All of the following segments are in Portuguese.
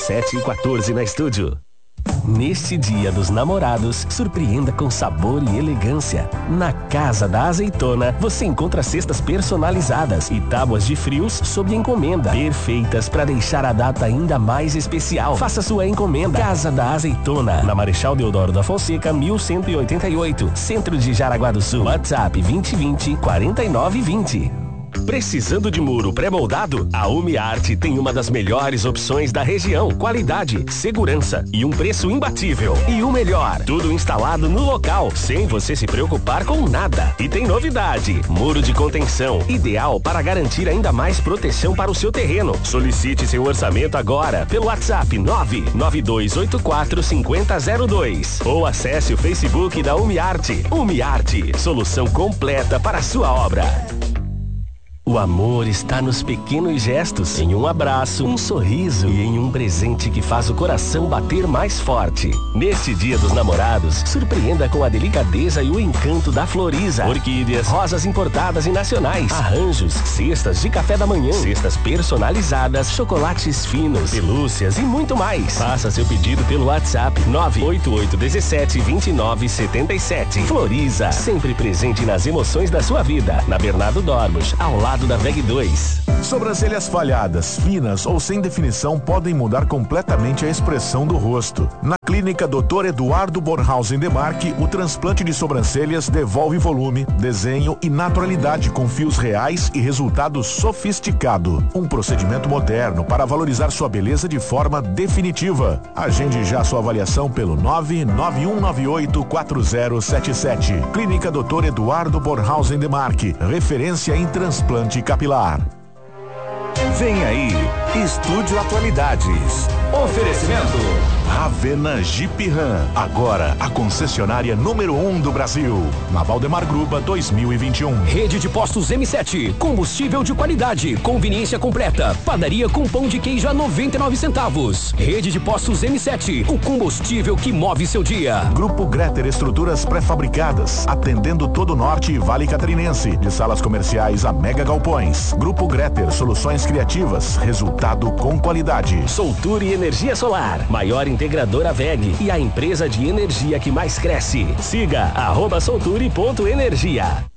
17h14 na estúdio. Neste Dia dos Namorados, surpreenda com sabor e elegância. Na Casa da Azeitona, você encontra cestas personalizadas e tábuas de frios sob encomenda, perfeitas para deixar a data ainda mais especial. Faça sua encomenda. Casa da Azeitona, na Marechal Deodoro da Fonseca, 1188, Centro de Jaraguá do Sul. WhatsApp 2020-4920. Precisando de muro pré-moldado? A UmiArt tem uma das melhores opções da região. Qualidade, segurança e um preço imbatível. E o melhor, tudo instalado no local, sem você se preocupar com nada. E tem novidade, muro de contenção, ideal para garantir ainda mais proteção para o seu terreno. Solicite seu orçamento agora pelo WhatsApp 992845002 ou acesse o Facebook da UmiArt. UmiArt, solução completa para a sua obra. O amor está nos pequenos gestos, em um abraço, um sorriso e em um presente que faz o coração bater mais forte. Neste Dia dos Namorados, surpreenda com a delicadeza e o encanto da Floriza. Orquídeas, rosas importadas e nacionais, arranjos, cestas de café da manhã, cestas personalizadas, chocolates finos, pelúcias e muito mais. Faça seu pedido pelo WhatsApp 988172977. Floriza, sempre presente nas emoções da sua vida. Na Bernardo Dormos, ao lado da VEG 2. Sobrancelhas falhadas, finas ou sem definição podem mudar completamente a expressão do rosto. Na Clínica Dr. Eduardo Bornhausen Demarque, o transplante de sobrancelhas devolve volume, desenho e naturalidade com fios reais e resultado sofisticado. Um procedimento moderno para valorizar sua beleza de forma definitiva. Agende já sua avaliação pelo 991984077. Clínica Dr. Eduardo Bornhausen Demarque, referência em transplante capilar. Vem aí, Estúdio Atualidades. Oferecimento Ravena Jeep Ram, agora a concessionária número 1 do Brasil. Na Valdemar Gruba 2021. Rede de Postos M7, combustível de qualidade, conveniência completa, padaria com pão de queijo a 99 centavos. Rede de Postos M7, o combustível que move seu dia. Grupo Greter Estruturas Pré-Fabricadas, atendendo todo o norte e vale catarinense, de salas comerciais a mega galpões. Grupo Greter, soluções criativas, resultado com qualidade. Solture Energia Solar, maior integradora VEG e a empresa de energia que mais cresce. Siga @solture.energia.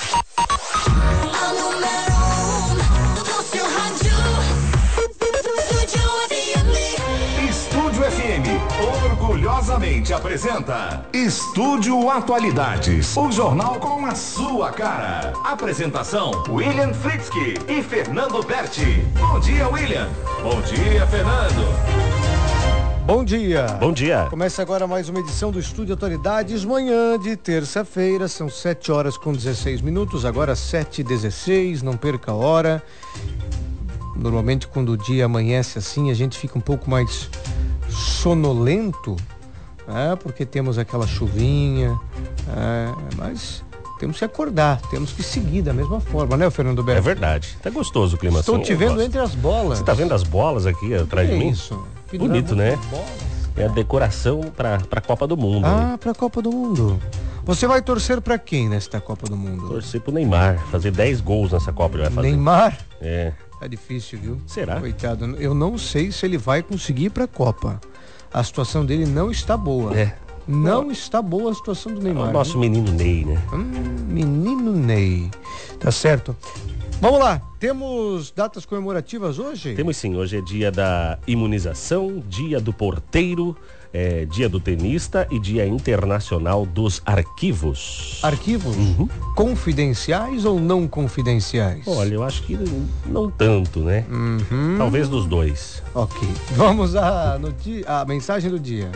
Estúdio FM orgulhosamente apresenta Estúdio Atualidades, o jornal com a sua cara. Apresentação: William Fritzky e Fernando Berti. Bom dia, William. Bom dia, Fernando. Bom dia. Bom dia. Começa agora mais uma edição do Estúdio Atualidades, manhã de terça-feira, são 7h16, agora 7h16, não perca a hora. Normalmente quando o dia amanhece assim, a gente fica um pouco mais sonolento, porque temos aquela chuvinha, mas temos que acordar, temos que seguir da mesma forma, né, Fernando Berto? É verdade, tá gostoso o clima. Estou te vendo entre as bolas. Você tá vendo as bolas aqui atrás de mim? Isso. Bonito, né? É a decoração pra Copa do Mundo. Pra Copa do Mundo. Você vai torcer pra quem nesta Copa do Mundo? Torcer pro Neymar, fazer 10 gols nessa Copa ele vai fazer. Neymar? É. Tá difícil, viu? Será? Coitado, eu não sei se ele vai conseguir ir pra Copa. A situação dele não está boa. Não está boa a situação do Neymar. É o nosso menino Ney, né? Menino Ney. Tá certo. Vamos lá, temos datas comemorativas hoje? Temos sim, hoje é dia da imunização, dia do porteiro, dia do tenista e dia internacional dos arquivos. Arquivos? Uhum. Confidenciais ou não confidenciais? Olha, eu acho que não tanto, né? Uhum. Talvez dos dois. Ok, vamos à mensagem do dia.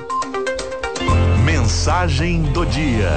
Mensagem do dia.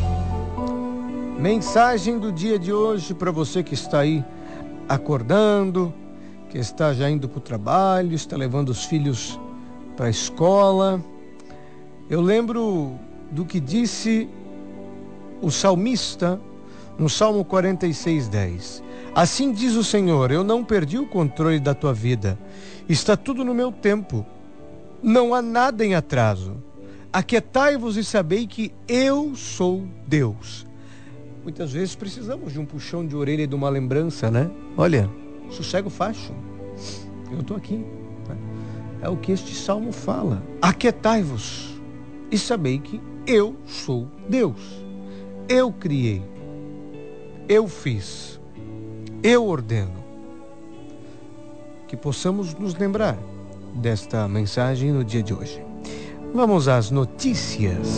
Mensagem do dia de hoje para você que está aí acordando, que está já indo para o trabalho, está levando os filhos para a escola. Eu lembro do que disse o salmista no Salmo 46:10. Assim diz o Senhor: eu não perdi o controle da tua vida, está tudo no meu tempo, não há nada em atraso. Aquietai-vos e sabei que eu sou Deus. Muitas vezes precisamos de um puxão de orelha e de uma lembrança, né? Olha, sossego facho. Eu estou aqui. É o que este salmo fala. Aquietai-vos e sabei que eu sou Deus. Eu criei. Eu fiz. Eu ordeno. Que possamos nos lembrar desta mensagem no dia de hoje. Vamos às notícias.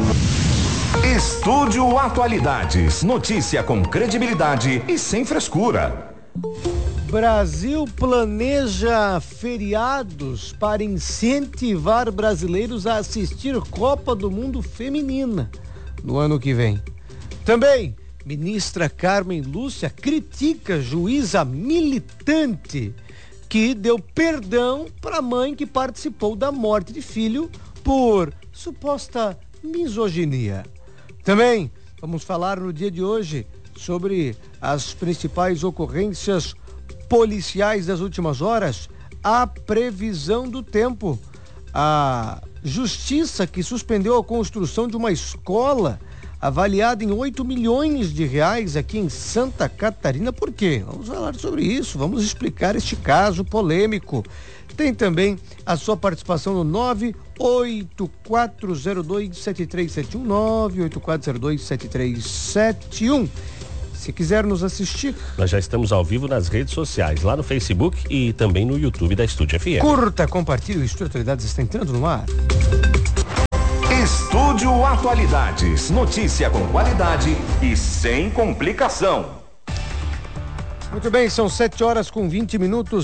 Estúdio Atualidades. Notícia com credibilidade e sem frescura. Brasil planeja feriados para incentivar brasileiros a assistir Copa do Mundo Feminina no ano que vem. Também, ministra Carmen Lúcia critica juíza militante que deu perdão para a mãe que participou da morte de filho por suposta misoginia. Também vamos falar no dia de hoje sobre as principais ocorrências policiais das últimas horas, a previsão do tempo, a justiça que suspendeu a construção de uma escola avaliada em 8 milhões de reais aqui em Santa Catarina. Por quê? Vamos falar sobre isso, vamos explicar este caso polêmico. Tem também a sua participação no 98402-7371, 98402-7371. Se quiser nos assistir, nós já estamos ao vivo nas redes sociais, lá no Facebook e também no YouTube da Estúdio FM. Curta, compartilhe, o Estúdio Atualidades está entrando no ar. Estúdio Atualidades. Notícia com qualidade e sem complicação. Muito bem, são 7h20,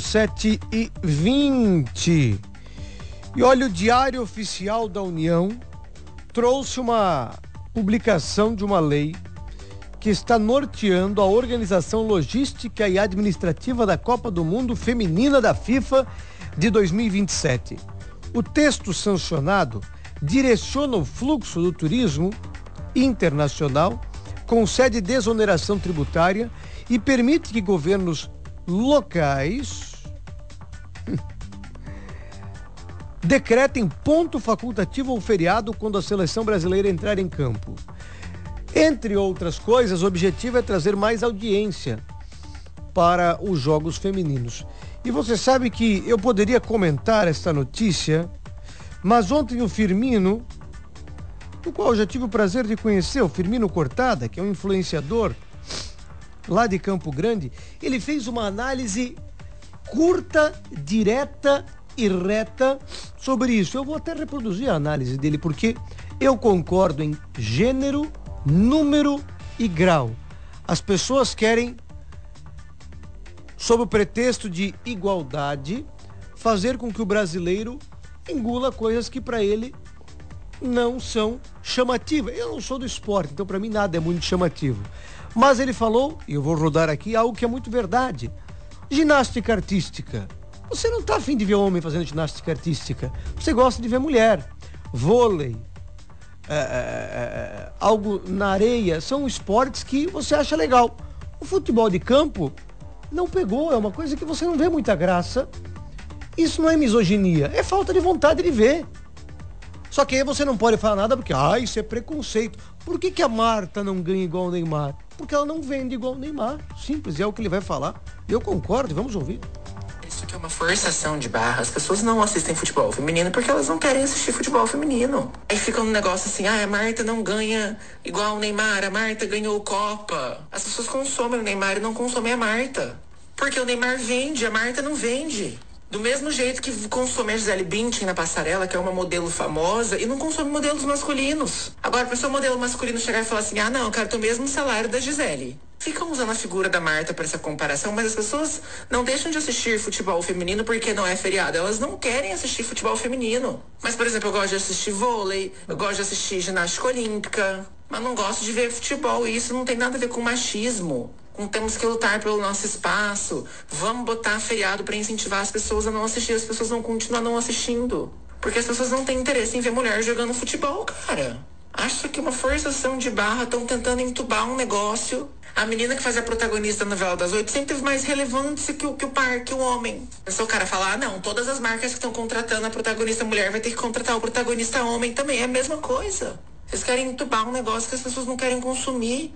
7h20. E olha, o Diário Oficial da União trouxe uma publicação de uma lei que está norteando a organização logística e administrativa da Copa do Mundo Feminina da FIFA de 2027. O texto sancionado direciona o fluxo do turismo internacional, concede desoneração tributária e permite que governos locais decretem ponto facultativo ou feriado quando a seleção brasileira entrar em campo. Entre outras coisas, o objetivo é trazer mais audiência para os jogos femininos. E você sabe que eu poderia comentar esta notícia, mas ontem o Firmino, do qual eu já tive o prazer de conhecer, o Firmino Cortada, que é um influenciador lá de Campo Grande, ele fez uma análise curta, direta e reta sobre isso. Eu vou até reproduzir a análise dele, porque eu concordo em gênero, número e grau. As pessoas querem, sob o pretexto de igualdade, fazer com que o brasileiro engula coisas que para ele não são chamativas. Eu não sou do esporte, então para mim nada é muito chamativo. Mas ele falou, e eu vou rodar aqui, algo que é muito verdade. Ginástica artística. Você não está afim de ver homem fazendo ginástica artística. Você gosta de ver mulher. Vôlei, algo na areia, são esportes que você acha legal. O futebol de campo não pegou, é uma coisa que você não vê muita graça. Isso não é misoginia, é falta de vontade de ver. Só que aí você não pode falar nada porque, isso é preconceito. Por que a Marta não ganha igual o Neymar? Porque ela não vende igual o Neymar. Simples, é o que ele vai falar. Eu concordo, vamos ouvir. Isso que é uma forçação de barra. As pessoas não assistem futebol feminino porque elas não querem assistir futebol feminino. Aí fica um negócio assim, a Marta não ganha igual o Neymar, a Marta ganhou Copa. As pessoas consomem o Neymar e não consomem a Marta. Porque o Neymar vende, a Marta não vende. Do mesmo jeito que consome a Gisele Bündchen na passarela, que é uma modelo famosa, e não consome modelos masculinos. Agora, para o seu modelo masculino chegar e falar assim, não, eu quero ter o mesmo salário da Gisele. Ficam usando a figura da Marta para essa comparação, mas as pessoas não deixam de assistir futebol feminino porque não é feriado. Elas não querem assistir futebol feminino. Mas, por exemplo, eu gosto de assistir vôlei, eu gosto de assistir ginástica olímpica, mas não gosto de ver futebol, e isso não tem nada a ver com machismo. Temos que lutar pelo nosso espaço. Vamos botar feriado para incentivar as pessoas a não assistir. As pessoas vão continuar não assistindo. Porque as pessoas não têm interesse em ver mulher jogando futebol, cara. Acho que uma forçação de barra, estão tentando entubar um negócio. A menina que faz a protagonista da novela das 8 sempre teve mais relevância que o homem. Se o cara falar, não, todas as marcas que estão contratando a protagonista mulher vai ter que contratar o protagonista homem também. É a mesma coisa. Vocês querem entubar um negócio que as pessoas não querem consumir.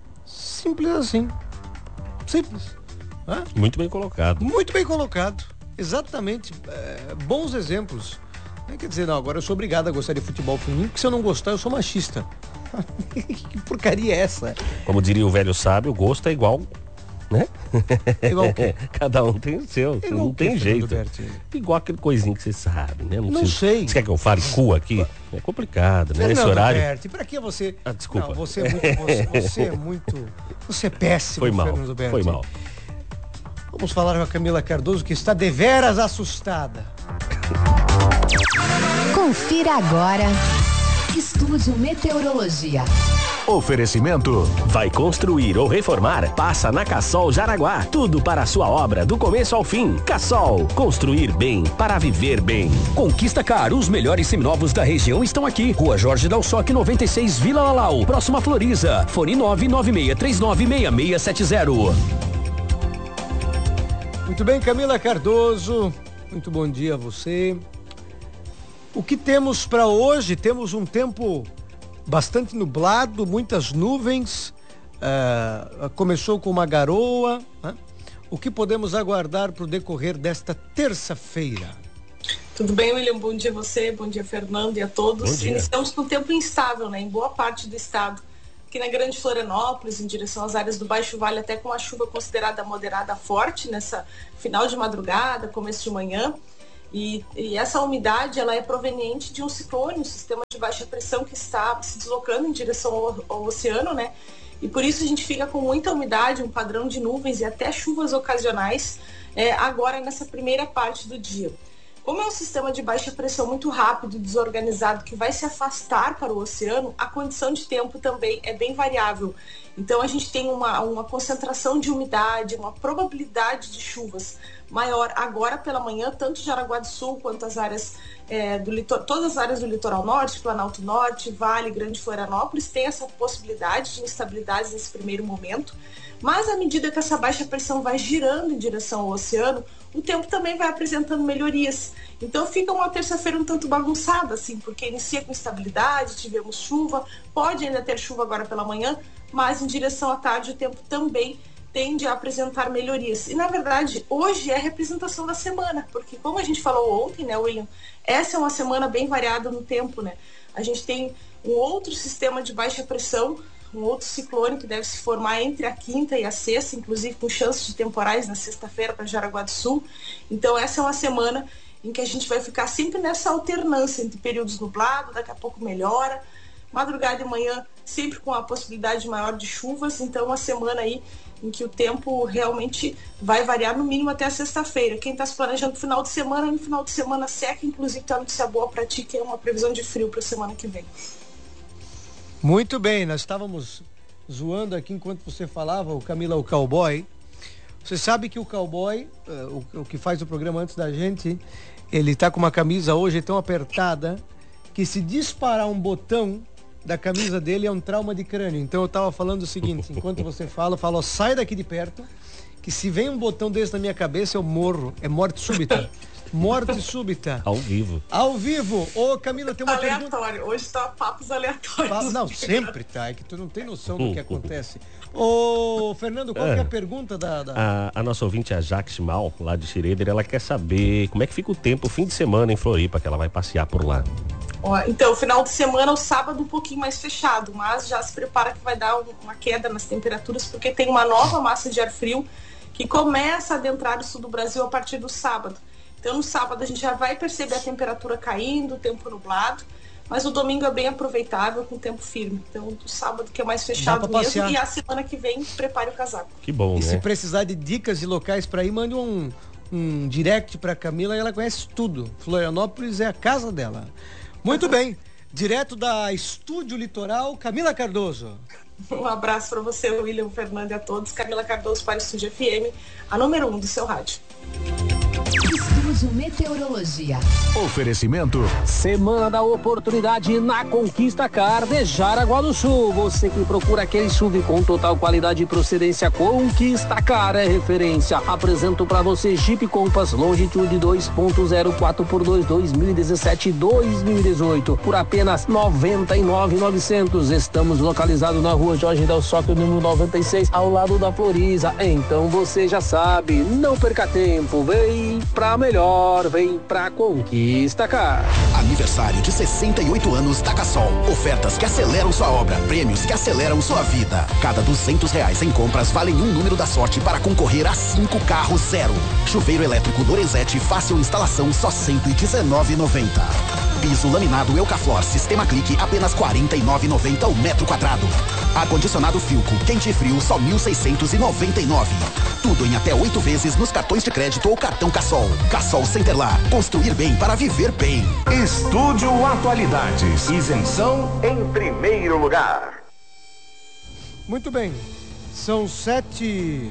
Simples assim. Simples. Muito bem colocado. Muito bem colocado. Exatamente, bons exemplos. Não quer dizer, não, agora eu sou obrigado a gostar de futebol feminino, porque se eu não gostar, eu sou machista. Que porcaria é essa? Como diria o velho sábio, o gosto é igual, né? Igual o quê? Cada um tem o seu, Igual não tem jeito. Berti? Igual aquele coisinho que você sabe, né? Não sei. Você quer que eu fale cu aqui? É complicado, né? Nesse horário. Berti, pra que você... Desculpa. Não, você é péssimo, Foi mal, Fernando Berti. foi mal. Vamos falar com a Camila Cardoso, que está deveras assustada. Confira agora. Estúdio Meteorologia. Oferecimento. Vai construir ou reformar? Passa na Cassol Jaraguá. Tudo para a sua obra, do começo ao fim. Cassol. Construir bem para viver bem. Conquista Car, os melhores seminovos da região estão aqui. Rua Jorge Dalsoc, 96, Vila Lalau. Próxima Floriza. Fone 996396670. Muito bem, Camila Cardoso. Muito bom dia a você. O que temos para hoje? Temos um tempo bastante nublado, muitas nuvens, começou com uma garoa, né? O que podemos aguardar para o decorrer desta terça-feira? Tudo bem, William? Bom dia a você, bom dia, Fernando, e a todos. Iniciamos com tempo instável, né, em boa parte do estado. Aqui na Grande Florianópolis, em direção às áreas do Baixo Vale, até com uma chuva considerada moderada forte nessa final de madrugada, começo de manhã. E essa umidade, ela é proveniente de um ciclone, um sistema de baixa pressão que está se deslocando em direção ao oceano, né? E por isso a gente fica com muita umidade, um padrão de nuvens e até chuvas ocasionais agora nessa primeira parte do dia. Como é um sistema de baixa pressão muito rápido e desorganizado que vai se afastar para o oceano, a condição de tempo também é bem variável. Então a gente tem uma concentração de umidade, uma probabilidade de chuvas maior agora pela manhã, tanto Jaraguá do Sul quanto as áreas todas as áreas do litoral norte, Planalto Norte, Vale, Grande Florianópolis, tem essa possibilidade de instabilidades nesse primeiro momento. Mas à medida que essa baixa pressão vai girando em direção ao oceano, o tempo também vai apresentando melhorias. Então fica uma terça-feira um tanto bagunçada, assim, porque inicia com instabilidade, tivemos chuva, pode ainda ter chuva agora pela manhã, mas em direção à tarde o tempo também tende a apresentar melhorias. E na verdade, hoje é a representação da semana, porque como a gente falou ontem, né, William, essa é uma semana bem variada no tempo, né? A gente tem um outro sistema de baixa pressão, um outro ciclone que deve se formar entre a quinta e a sexta, inclusive com chances de temporais na sexta-feira para Jaraguá do Sul. Então essa é uma semana em que a gente vai ficar sempre nessa alternância entre períodos nublados, daqui a pouco melhora, madrugada e manhã sempre com a possibilidade maior de chuvas. Então uma semana aí em que o tempo realmente vai variar no mínimo até a sexta-feira. Quem está se planejando no final de semana seca, inclusive está notícia boa para ti, que é uma previsão de frio para a semana que vem. Muito bem, nós estávamos zoando aqui enquanto você falava, o Camila, o cowboy. Você sabe que o cowboy, o que faz o programa antes da gente, ele está com uma camisa hoje tão apertada que se disparar um botão da camisa dele é um trauma de crânio. Então eu estava falando o seguinte, enquanto você fala, sai daqui de perto, que se vem um botão desse na minha cabeça eu morro, é morte súbita. Morte súbita. Ao vivo. Ao vivo. Ô, Camila, tem uma pergunta. Aleatório. Hoje tá papos aleatórios. Não, sempre tá. É que tu não tem noção do que acontece. Ô, Fernando, qual que é a pergunta A nossa ouvinte, a Jaque Chimal, lá de Schroeder, ela quer saber como é que fica o tempo, o fim de semana em Floripa, que ela vai passear por lá. Então, o final de semana, o sábado um pouquinho mais fechado, mas já se prepara que vai dar uma queda nas temperaturas, porque tem uma nova massa de ar frio que começa a adentrar o sul do Brasil a partir do sábado. Então no sábado a gente já vai perceber a temperatura caindo, o tempo nublado, mas o domingo é bem aproveitável com o tempo firme. Então do sábado que é mais fechado mesmo, e a semana que vem prepare o casaco. Que bom, e né? Se precisar de dicas de locais para ir, mande um direct para Camila, ela conhece tudo. Florianópolis é a casa dela. Muito bem, direto da Estúdio Litoral, Camila Cardoso. Um abraço para você, William, Fernando e a todos. Camila Cardoso para o Estúdio FM, a número 1 do seu rádio. Estúdio Estúdio Meteorologia. Oferecimento. Semana da oportunidade na Conquista Car de Jaraguá do Sul. Você que procura aquele SUV com total qualidade e procedência, Conquista Car é referência. Apresento para você Jeep Compass Longitude 2.0 4x2 2017 e 2018 por apenas R$ 99.900. Estamos localizados na rua Jorge Del Socchio, número 96, ao lado da Floriza. Então você já sabe, não perca tempo, vem pra melhor, vem pra Conquista Car. Aniversário de 68 anos da Cassol. Ofertas que aceleram sua obra, prêmios que aceleram sua vida. Cada R$200 em compras valem um número da sorte para concorrer a 5 carros zero. Chuveiro elétrico Lorenzetti, fácil instalação, só R$ 119,90. Piso laminado Eucaflor, sistema clique, apenas R$ 49,90 o metro quadrado. Ar-condicionado Filco, quente e frio, só R$ 1.699. Tudo em até 8 vezes nos cartões de crédito ou cartão Cassol. Cassol Centerlar, construir bem para viver bem. Estúdio Atualidades, isenção em primeiro lugar. Muito bem, são 7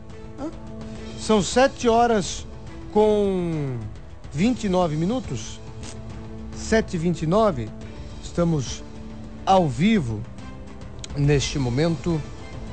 horas com 29 minutos. 7h29, estamos ao vivo neste momento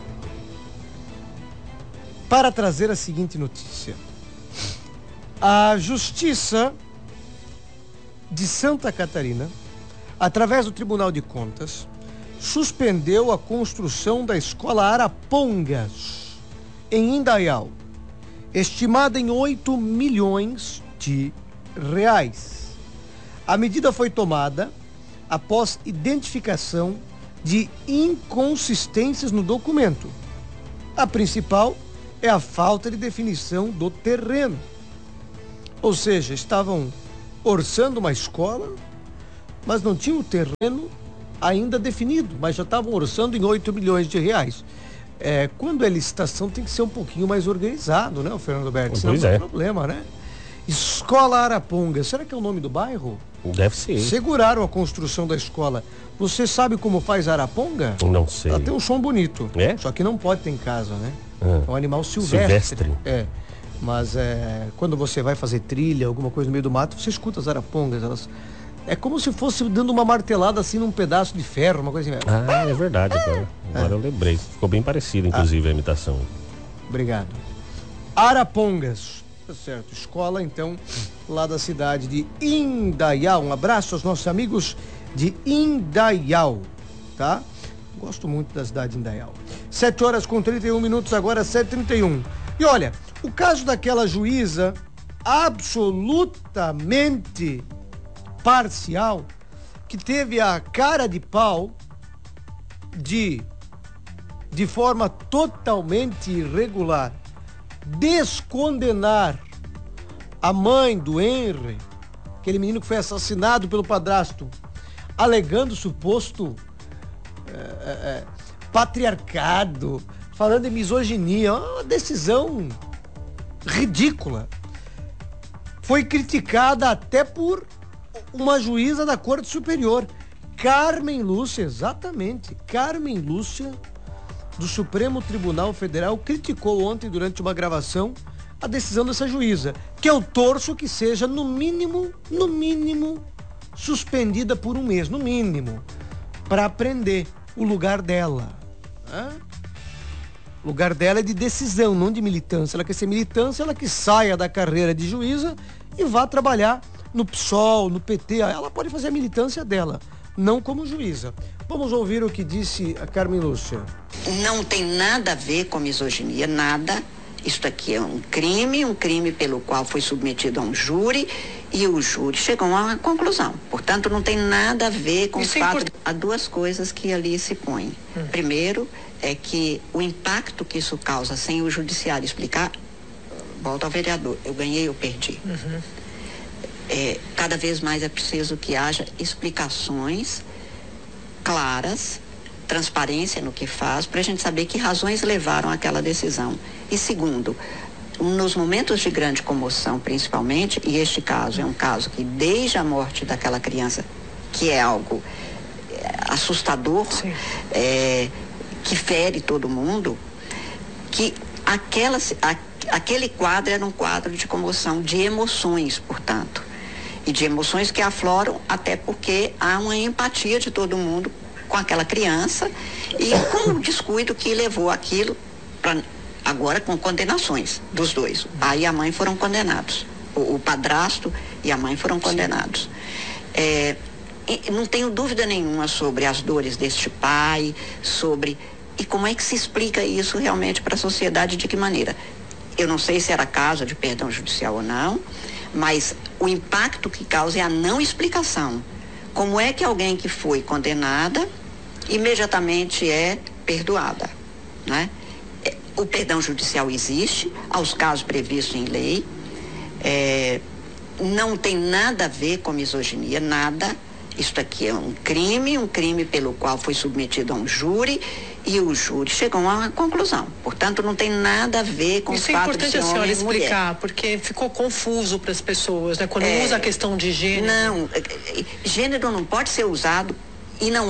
para trazer a seguinte notícia. A Justiça de Santa Catarina, através do Tribunal de Contas, suspendeu a construção da escola Arapongas, em Indaial, estimada em 8 milhões de reais. A medida foi tomada após identificação de inconsistências no documento. A principal é a falta de definição do terreno. Ou seja, estavam orçando uma escola, mas não tinham o terreno ainda definido, mas já estavam orçando em 8 milhões de reais. Quando é licitação tem que ser um pouquinho mais organizado, né, o Fernando Berti? Senão não é problema, né? Escola Araponga, será que é o nome do bairro? Deve ser. Seguraram a construção da escola. Você sabe como faz Araponga? Não sei. Ela tem um som bonito. É? Só que não pode ter em casa, né? É um animal silvestre. Mas quando você vai fazer trilha, alguma coisa no meio do mato, você escuta as arapongas. Elas... É como se fosse dando uma martelada assim num pedaço de ferro, uma coisa assim. É verdade. Agora eu lembrei. Ficou bem parecido, inclusive, a imitação. Obrigado. Arapongas. Tá certo. Escola, então, lá da cidade de Indaial. Um abraço aos nossos amigos de Indaial, tá? Gosto muito da cidade de Indaial. 7 horas com 31 minutos, agora 7h31. E olha, o caso daquela juíza absolutamente parcial, que teve a cara de pau de forma totalmente irregular, descondenar a mãe do Henry, aquele menino que foi assassinado pelo padrasto, alegando suposto patriarcado, falando em misoginia. Uma decisão ridícula. Foi criticada até por uma juíza da Corte Superior, Carmen Lúcia, exatamente, Carmen Lúcia, do Supremo Tribunal Federal, criticou ontem, durante uma gravação, a decisão dessa juíza, que eu torço que seja, no mínimo, suspendida por um mês, no mínimo, para aprender o lugar dela. O lugar dela é de decisão, não de militância. Ela quer ser militância, ela que saia da carreira de juíza e vá trabalhar no PSOL, no PT. Ela pode fazer a militância dela, não como juíza. Vamos ouvir o que disse a Carmen Lúcia. Não tem nada a ver com misoginia, nada. Isto aqui é um crime pelo qual foi submetido a um júri e o júri chegou a uma conclusão. Portanto, não tem nada a ver com o fato. Há duas coisas que ali se põem. Primeiro, é que o impacto que isso causa sem o judiciário explicar, volta ao vereador, eu ganhei, eu perdi. Cada vez mais é preciso que haja explicações claras, transparência no que faz, para a gente saber que razões levaram àquela decisão. E segundo, nos momentos de grande comoção, principalmente, e este caso é um caso que desde a morte daquela criança, que é algo assustador, que fere todo mundo, que aquele quadro era um quadro de comoção, de emoções, portanto. E de emoções que afloram até porque há uma empatia de todo mundo com aquela criança e com o descuido que levou aquilo para agora com condenações dos dois. O pai e a mãe foram condenados. O padrasto e a mãe foram condenados. Não tenho dúvida nenhuma sobre as dores deste pai, e como é que se explica isso realmente para a sociedade, de que maneira? Eu não sei se era caso de perdão judicial ou não, mas o impacto que causa é a não explicação. Como é que alguém que foi condenada imediatamente é perdoada, né? O perdão judicial existe, aos casos previstos em lei, não tem nada a ver com misoginia, nada. Isto aqui é um crime pelo qual foi submetido a um júri e o júri chegou a uma conclusão. Portanto, não tem nada a ver com o fato de ser homem e mulher. Isso é importante a senhora explicar, porque ficou confuso para as pessoas, né? Quando usa a questão de gênero. Não, gênero não pode ser usado e não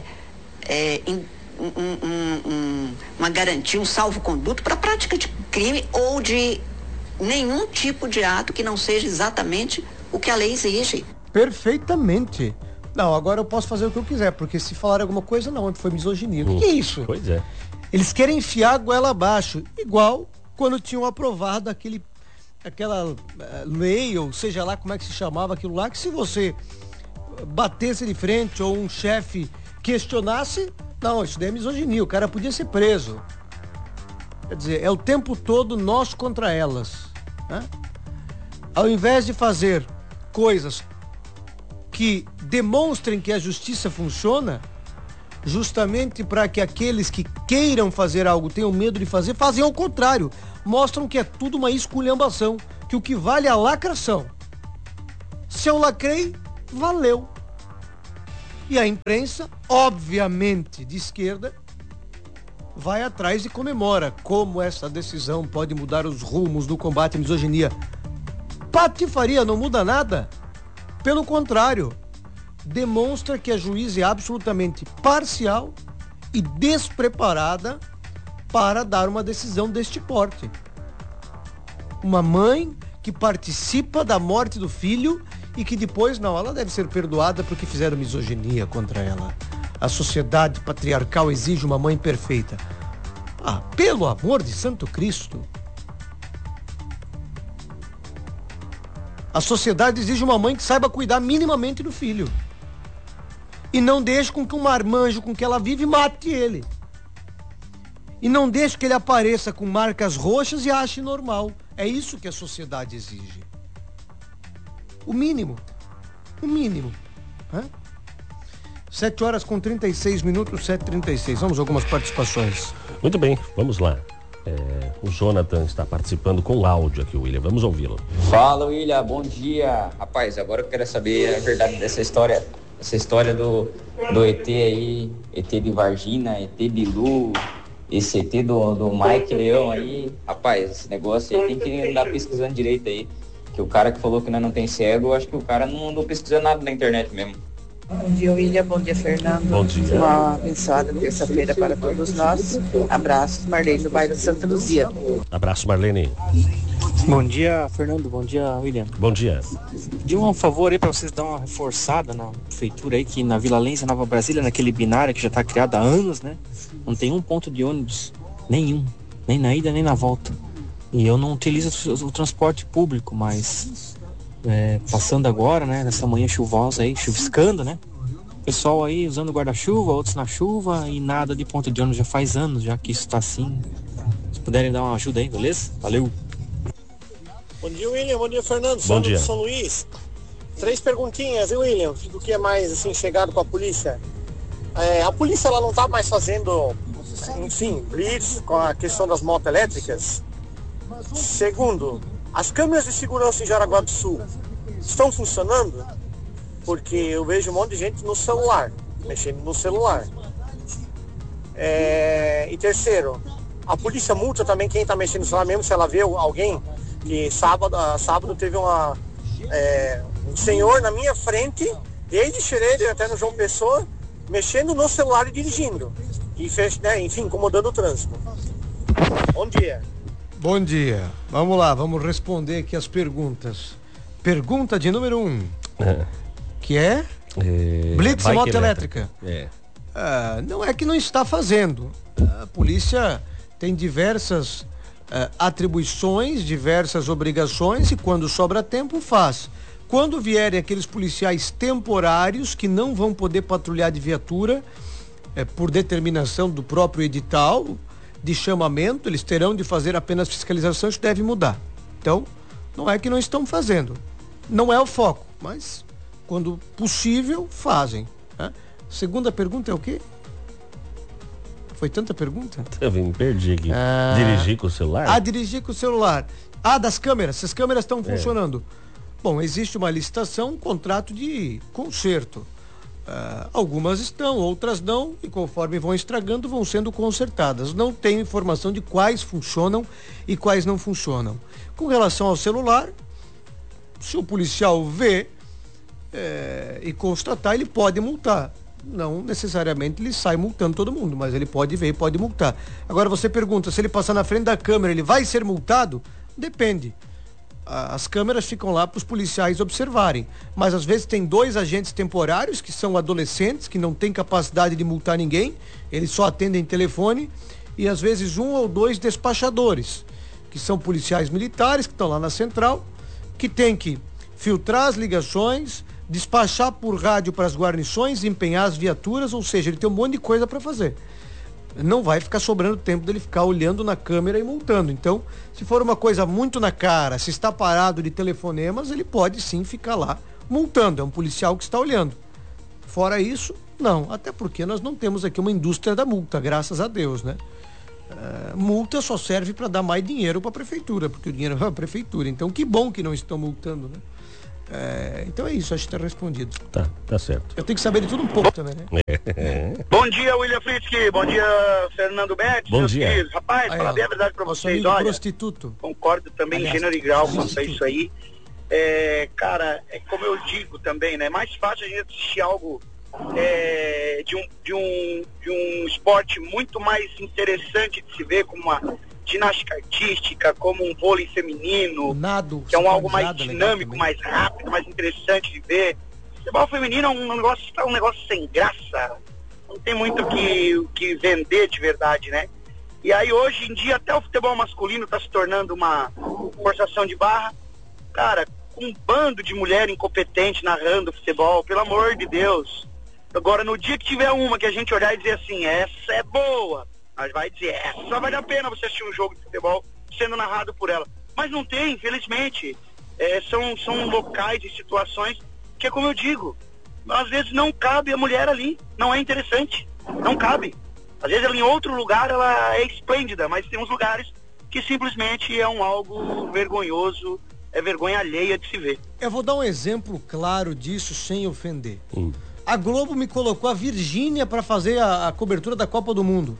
uma garantia, um salvo-conduto para a prática de crime ou de nenhum tipo de ato que não seja exatamente o que a lei exige. Perfeitamente. Não, agora eu posso fazer o que eu quiser, porque se falar alguma coisa, não, foi misoginia. O que é isso? Pois é. Eles querem enfiar a goela abaixo, igual quando tinham aprovado aquela lei, ou seja lá como é que se chamava aquilo lá, que se você batesse de frente ou um chefe questionasse, não, isso daí é misoginia, o cara podia ser preso. Quer dizer, é o tempo todo nós contra elas, né? Ao invés de fazer coisas que demonstrem que a justiça funciona, justamente para que aqueles que queiram fazer algo, tenham medo de fazer, fazem ao contrário. Mostram que é tudo uma esculhambação, que o que vale é a lacração. Se eu lacrei, valeu. E a imprensa, obviamente de esquerda, vai atrás e comemora como essa decisão pode mudar os rumos do combate à misoginia. Patifaria não muda nada. Pelo contrário, demonstra que a juíza é absolutamente parcial e despreparada para dar uma decisão deste porte. Uma mãe que participa da morte do filho e que depois, não, ela deve ser perdoada porque fizeram misoginia contra ela. A sociedade patriarcal exige uma mãe perfeita. Ah, pelo amor de Santo Cristo! A sociedade exige uma mãe que saiba cuidar minimamente do filho. E não deixe com que um marmanjo com que ela vive mate ele. E não deixe que ele apareça com marcas roxas e ache normal. É isso que a sociedade exige. O mínimo. O mínimo. 7h36, 7h36. Vamos a algumas participações. Muito bem, vamos lá. O Jonathan está participando com áudio aqui, William. Vamos ouvi-lo. Fala, William. Bom dia. Rapaz, agora eu quero saber a verdade dessa história. Essa história do ET aí, ET de Varginha, ET de Lu, esse ET do Mike Leão aí. Rapaz, esse negócio aí tem que andar pesquisando direito aí. Que o cara que falou que nós não tem cego, eu acho que o cara não andou pesquisando nada na internet mesmo. Bom dia, William. Bom dia, Fernando. Bom dia. Uma abençoada terça-feira para todos nós. Abraços, Marlene, do bairro Santa Luzia. Abraço, Marlene. Bom dia, Fernando. Bom dia, William. Bom dia. Pedi um favor aí para vocês dar uma reforçada na prefeitura aí, que na Vila Lência, Nova Brasília, naquele binário que já está criado há anos, né? Não tem um ponto de ônibus, nenhum. Nem na ida, nem na volta. E eu não utilizo o transporte público, mas passando agora, né, nessa manhã chuvosa aí, chuviscando, né? Pessoal aí usando guarda-chuva, outros na chuva e nada de ponto de ônibus já faz anos, já que isso tá assim. Se puderem dar uma ajuda aí, beleza? Valeu! Bom dia, William. Bom dia, Fernando. Bom dia. São Luís. 3 perguntinhas, hein, William? Do que é mais, assim, chegado com a polícia. A polícia, ela não tá mais fazendo, enfim, blitz com a questão das motos elétricas. Segundo, as câmeras de segurança em Jaraguá do Sul estão funcionando? Porque eu vejo um monte de gente no celular, mexendo no celular. E terceiro, a polícia multa também quem está mexendo no celular, mesmo se ela vê alguém, que sábado teve um senhor na minha frente, desde Xereder até no João Pessoa, mexendo no celular e dirigindo. E fez, né, enfim, incomodando o trânsito. Bom dia. Bom dia. Vamos lá, vamos responder aqui as perguntas. Pergunta de número 1. Que é? Blitz e moto elétrica. Não é que não está fazendo. A polícia tem diversas atribuições, diversas obrigações e quando sobra tempo faz. Quando vierem aqueles policiais temporários que não vão poder patrulhar de viatura, por determinação do próprio edital de chamamento, eles terão de fazer apenas fiscalização, isso deve mudar. Então, não é que não estão fazendo. Não é o foco, mas quando possível, fazem. Segunda pergunta é o quê? Foi tanta pergunta? Eu me perdi aqui. Dirigir com o celular? Dirigir com o celular. Das câmeras. Se as câmeras estão funcionando. Bom, existe uma licitação, um contrato de conserto. Algumas estão, outras não, e conforme vão estragando, vão sendo consertadas. Não tenho informação de quais funcionam e quais não funcionam. Com relação ao celular, se o policial vê e constatar, ele pode multar. Não necessariamente ele sai multando todo mundo, mas ele pode ver e pode multar. Agora você pergunta, se ele passar na frente da câmera, ele vai ser multado? Depende. As câmeras ficam lá para os policiais observarem, mas às vezes tem 2 agentes temporários que são adolescentes, que não têm capacidade de multar ninguém, eles só atendem telefone, e às vezes 1 ou 2 despachadores, que são policiais militares que estão lá na central, que tem que filtrar as ligações, despachar por rádio para as guarnições, empenhar as viaturas, ou seja, ele tem um monte de coisa para fazer. Não vai ficar sobrando tempo dele ficar olhando na câmera e multando. Então, se for uma coisa muito na cara, se está parado de telefonemas, ele pode sim ficar lá multando. É um policial que está olhando. Fora isso, não. Até porque nós não temos aqui uma indústria da multa, graças a Deus, né? Multa só serve para dar mais dinheiro para a prefeitura, porque o dinheiro é para a prefeitura. Então, que bom que não estão multando, né? Então é isso, acho que está respondido. Tá certo. Eu tenho que saber de tudo um pouco também, né? Bom dia, William Fritzky. Bom dia, Fernando Betti. Bom dia. Queridos. Rapaz, falar bem a verdade pra vocês, olha. Prostituto. Concordo também em gênero e grau quanto a isso aí. Cara, é como eu digo também, né? É mais fácil a gente assistir algo de um esporte muito mais interessante de se ver, como uma ginástica artística, como um vôlei feminino, que é algo mais dinâmico, mais rápido, mais interessante de ver. Futebol feminino é um negócio sem graça, não tem muito o que vender de verdade, né? E aí hoje em dia até o futebol masculino está se tornando uma forçação de barra, cara, com um bando de mulher incompetente narrando futebol, pelo amor de Deus. Agora, no dia que tiver uma que a gente olhar e dizer assim, essa é boa, mas vai dizer, essa vai dar pena você assistir um jogo de futebol sendo narrado por ela. Mas não tem, infelizmente. São locais e situações que é como eu digo, às vezes não cabe a mulher ali, não é interessante, não cabe. Às vezes ela em outro lugar ela é esplêndida, mas tem uns lugares que simplesmente é algo vergonhoso, é vergonha alheia de se ver. Eu vou dar um exemplo claro disso sem ofender. A Globo me colocou a Virgínia para fazer a cobertura da Copa do Mundo.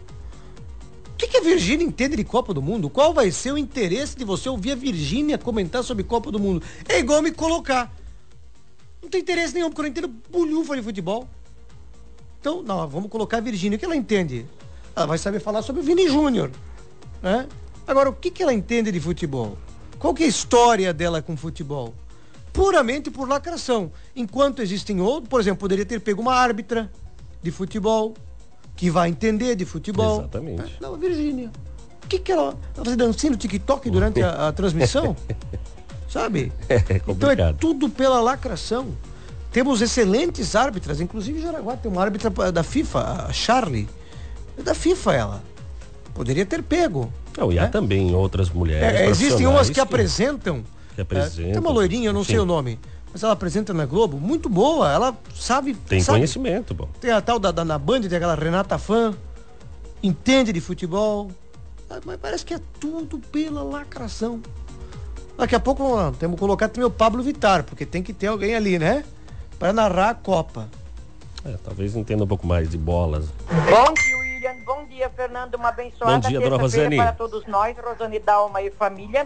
O que a Virgínia entende de Copa do Mundo? Qual vai ser o interesse de você ouvir a Virgínia comentar sobre Copa do Mundo? É igual me colocar. Não tem interesse nenhum, porque eu não entendo bulhufa de futebol. Então, não, vamos colocar a Virgínia. O que ela entende? Ela vai saber falar sobre o Vini Júnior, né? Agora, o que ela entende de futebol? Qual que é a história dela com futebol? Puramente por lacração. Enquanto existem outros, por exemplo, poderia ter pego uma árbitra de futebol, que vai entender de futebol. Exatamente. Não, Virgínia. O que ela vai fazer dancinha no TikTok durante a transmissão? Sabe? Então é tudo pela lacração. Temos excelentes árbitras, inclusive em Jaraguá tem uma árbitra da FIFA, a Charlie. É da FIFA ela. Poderia ter pego. E há também outras mulheres. Existem umas que apresentam. Tem uma loirinha, eu não sei o nome, mas ela apresenta na Globo, muito boa, ela sabe. Tem conhecimento, bom. Tem a tal na Band, tem aquela Renata Fã, entende de futebol, mas parece que é tudo pela lacração. Daqui a pouco temos que colocar também o Pablo Vittar, porque tem que ter alguém ali, né? Para narrar a Copa. Talvez entenda um pouco mais de bolas. Bom dia, William. Bom dia, Fernando. Uma abençoada bom dia, dona Rosane. Para todos nós, Rosane Dalma e família.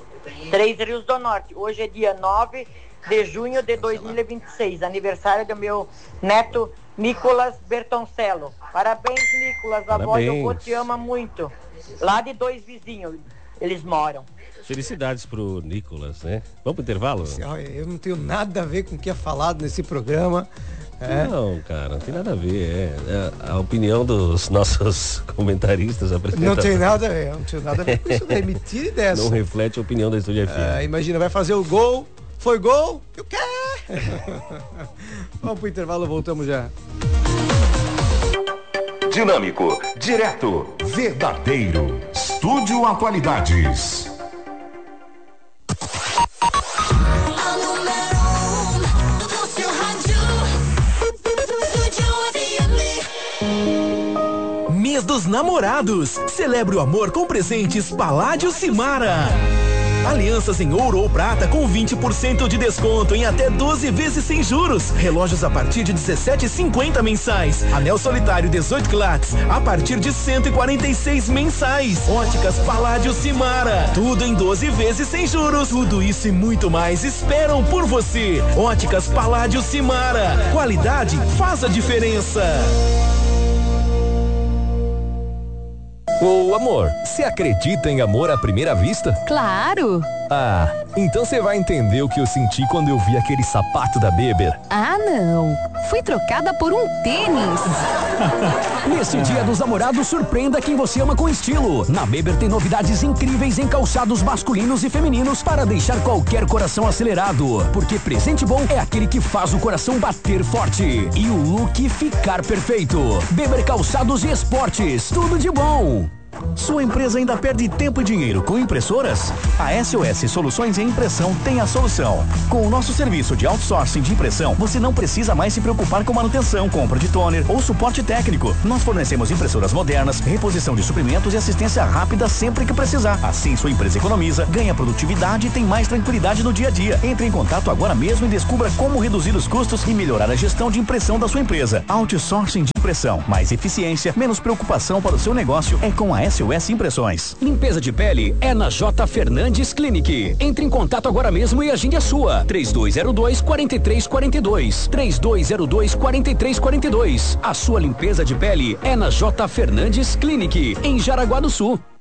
3 Rios do Norte. Hoje é dia 9 de junho de 2026, aniversário do meu neto Nicolas Bertoncello. Parabéns, Nicolas. A avó do vô te ama muito. Lá de Dois Vizinhos. eles moram. Felicidades pro Nicolas, né? Vamos pro intervalo? Eu não tenho nada a ver com o que é falado nesse programa. Não, cara, não tem nada a ver. É a opinião dos nossos comentaristas, apresentadores. Não tem nada a ver com isso daí. Me tire dessa. Não reflete a opinião da Estúdio FM. Imagina, vai fazer o gol. Foi gol? E o quê? Vamos pro intervalo, voltamos já. Dinâmico, direto, verdadeiro. Estúdio Atualidades. Mês dos Namorados. Celebre o amor com presentes Paládio Simara. Alianças em ouro ou prata com 20% de desconto em até 12 vezes sem juros. Relógios a partir de 17,50 mensais. Anel solitário 18 quilates a partir de 146 mensais. Óticas Paládio Simara. Tudo em 12 vezes sem juros. Tudo isso e muito mais esperam por você. Óticas Paládio Simara. Qualidade faz a diferença. Ô, amor, você acredita em amor à primeira vista? Claro! Ah, então você vai entender o que eu senti quando eu vi aquele sapato da Beber. Ah, não! Fui trocada por um tênis! Neste Dia dos Namorados, surpreenda quem você ama com estilo. Na Beber tem novidades incríveis em calçados masculinos e femininos para deixar qualquer coração acelerado. Porque presente bom é aquele que faz o coração bater forte e o look ficar perfeito. Beber Calçados e Esportes, tudo de bom! Sua empresa ainda perde tempo e dinheiro com impressoras? A SOS Soluções em Impressão tem a solução. Com o nosso serviço de outsourcing de impressão, você não precisa mais se preocupar com manutenção, compra de toner ou suporte técnico. Nós fornecemos impressoras modernas, reposição de suprimentos e assistência rápida sempre que precisar. Assim, sua empresa economiza, ganha produtividade e tem mais tranquilidade no dia a dia. Entre em contato agora mesmo e descubra como reduzir os custos e melhorar a gestão de impressão da sua empresa. Outsourcing de impressão, mais eficiência, menos preocupação para o seu negócio é com a SOS Impressões. Limpeza de pele é na J. Fernandes Clinic. Entre em contato agora mesmo e agende a sua. 3202-4342. 3202-4342. A sua limpeza de pele é na J. Fernandes Clinic, em Jaraguá do Sul.